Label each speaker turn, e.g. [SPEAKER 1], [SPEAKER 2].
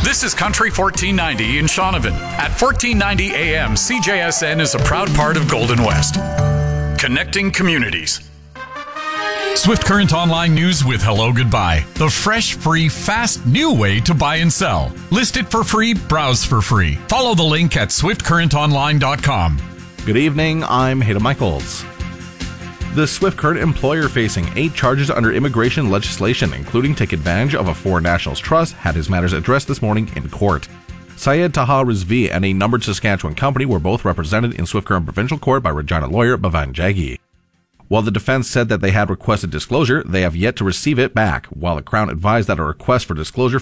[SPEAKER 1] This is Country 1490 in Shaunavon. At 1490 AM, CJSN is a proud part of Golden West. Connecting communities. Swift Current Online News with Hello Goodbye. The fresh, free, fast, new way to buy and sell. List it for free, browse for free. Follow the link at swiftcurrentonline.com.
[SPEAKER 2] Good evening, I'm Hayden Michaels. The Swift Current employer facing 8 charges under immigration legislation, including take advantage of a foreign nationals trust, had his matters addressed this morning in court. Syed Taha Rizvi and a numbered Saskatchewan company were both represented in Swift Current Provincial Court by Regina lawyer Bhavan Jaggi. While the defense said that they had requested disclosure, they have yet to receive it back, while the Crown advised that a request for disclosure